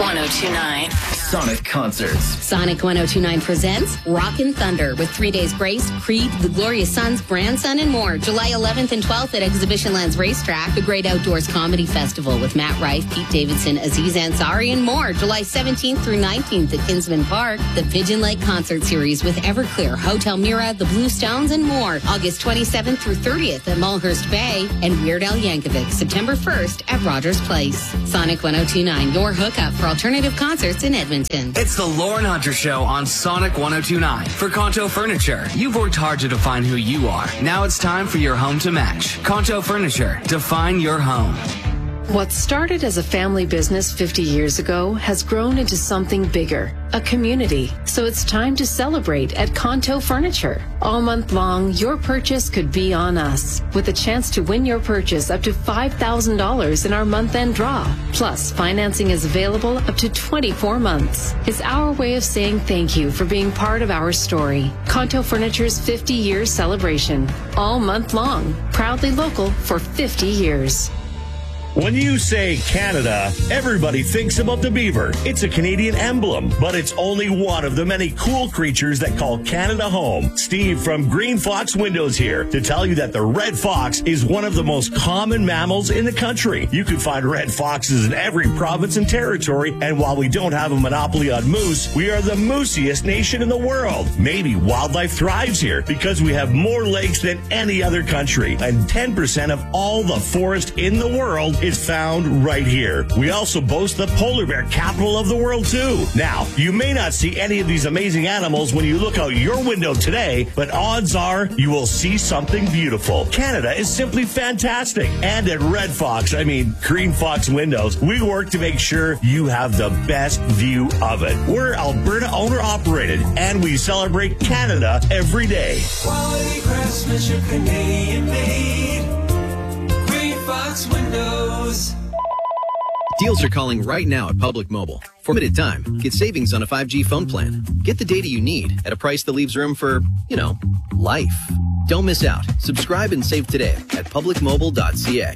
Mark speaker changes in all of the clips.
Speaker 1: 1029.
Speaker 2: Sonic Concerts.
Speaker 3: Sonic 1029 presents Rockin' Thunder with 3 Days Grace, Creed, The Glorious Sons, Grandson, and more. July 11th and 12th at Exhibition Lands Racetrack. The Great Outdoors Comedy Festival with Matt Rife, Pete Davidson, Aziz Ansari, and more. July 17th through 19th at Kinsman Park. The Pigeon Lake Concert Series with Everclear, Hotel Mira, The Blue Stones, and more. August 27th through 30th at Mulhurst Bay. And Weird Al Yankovic, September 1st at Rogers Place. Sonic 1029, your hookup for alternative concerts in Edmonton.
Speaker 4: It's the Lauren Hunter Show on Sonic 1029. For Conto Furniture, you've worked hard to define who you are. Now it's time for your home to match. Conto Furniture, define your home.
Speaker 5: What started as a family business 50 years ago has grown into something bigger, a community. So it's time to celebrate at Conto Furniture. All month long, your purchase could be on us, with a chance to win your purchase up to $5,000 in our month-end draw. Plus, financing is available up to 24 months. It's our way of saying thank you for being part of our story. Conto Furniture's 50-year celebration. All month long. Proudly local for 50 years.
Speaker 6: When you say Canada, everybody thinks about the beaver. It's a Canadian emblem, but it's only one of the many cool creatures that call Canada home. Steve from Green Fox Windows here to tell you that the red fox is one of the most common mammals in the country. You can find red foxes in every province and territory, and while we don't have a monopoly on moose, we are the moosiest nation in the world. Maybe wildlife thrives here because we have more lakes than any other country, and 10% of all the forest in the world is found right here. We also boast the polar bear capital of the world, too. Now, you may not see any of these amazing animals when you look out your window today, but odds are you will see something beautiful. Canada is simply fantastic. And at Green Fox Windows, we work to make sure you have the best view of it. We're Alberta owner-operated, and we celebrate Canada every day.
Speaker 7: Quality craftsmanship, Canadian made. Green Fox Windows.
Speaker 8: Deals are calling right now at Public Mobile. For limited time, get savings on a 5G phone plan. Get the data you need at a price that leaves room for, life. Don't miss out. Subscribe and save today at publicmobile.ca.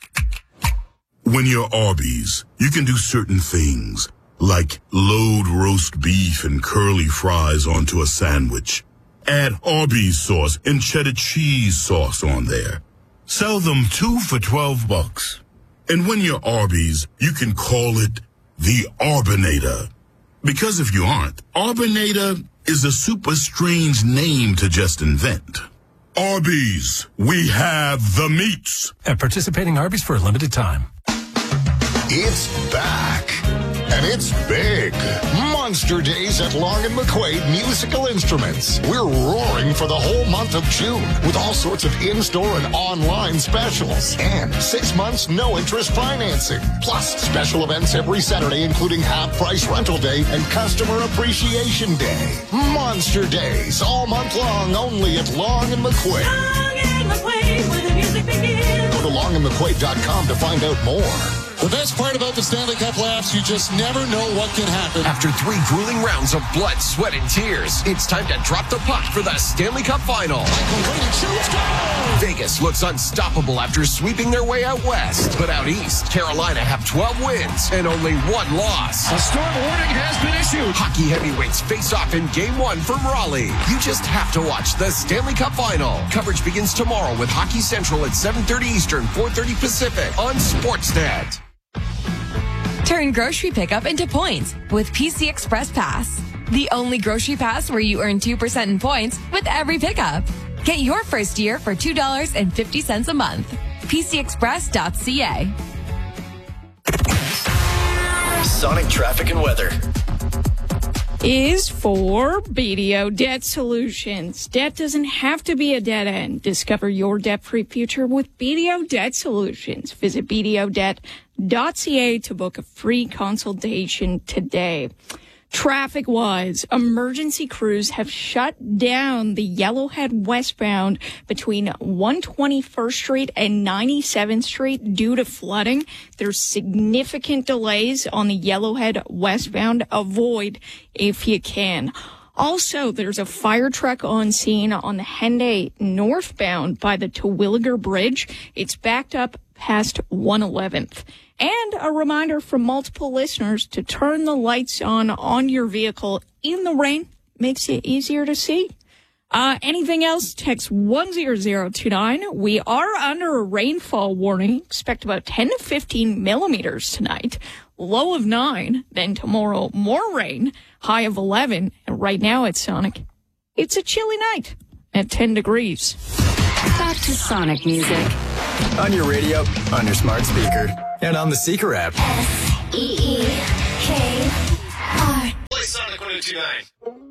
Speaker 9: When you're Arby's, you can do certain things, like load roast beef and curly fries onto a sandwich. Add Arby's sauce and cheddar cheese sauce on there. Sell them 2 for $12. And when you're Arby's, you can call it the Arbinator. Because if you aren't, Arbinator is a super strange name to just invent. Arby's, we have the meats.
Speaker 10: At participating Arby's for a limited time.
Speaker 11: It's back. And it's big. Monster Days at Long and McQuaid Musical Instruments. We're roaring for the whole month of June with all sorts of in-store and online specials. And 6 months, no interest financing. Plus, special events every Saturday, including half-price rental day and customer appreciation day. Monster Days, all month long, only at Long and McQuaid.
Speaker 7: Long and McQuaid, where the music begins.
Speaker 11: Go to longandmcquaid.com to find out more.
Speaker 12: The best part about the Stanley Cup playoffs, you just never know what can happen.
Speaker 13: After 3 grueling rounds of blood, sweat, and tears, it's time to drop the puck for the Stanley Cup Final.
Speaker 12: Michael Brady shoots, goal!
Speaker 13: Vegas looks unstoppable after sweeping their way out west. But out east, Carolina have 12 wins and only 1 loss.
Speaker 12: A storm warning has been issued.
Speaker 13: Hockey heavyweights face off in Game 1 from Raleigh. You just have to watch the Stanley Cup Final. Coverage begins tomorrow with Hockey Central at 7:30 Eastern, 4:30 Pacific on Sportsnet.
Speaker 14: Turn grocery pickup into points with PC Express Pass. The only grocery pass where you earn 2% in points with every pickup. Get your first year for $2.50 a month. PCExpress.ca.
Speaker 2: Sonic traffic and weather
Speaker 15: is for BDO Debt Solutions. Debt doesn't have to be a dead end. Discover your debt-free future with BDO Debt Solutions. Visit BDOdebt.ca to book a free consultation today. Traffic-wise, emergency crews have shut down the Yellowhead westbound between 121st Street and 97th Street due to flooding. There's significant delays on the Yellowhead westbound. Avoid if you can. Also, there's a fire truck on scene on the Henday northbound by the Terwilliger Bridge. It's backed up past 111th. And a reminder from multiple listeners to turn the lights on your vehicle in the rain. Makes it easier to see. Anything else? Text 10029. We are under a rainfall warning. Expect about 10 to 15 millimeters tonight. Low of 9. Then tomorrow, more rain. High of 11. And right now at Sonic, it's a chilly night at 10 degrees.
Speaker 1: Back to Sonic music. On your radio, on your smart speaker, and on the Seeker app.
Speaker 7: S-E-E-K-R.
Speaker 2: Play Sonic 102.9.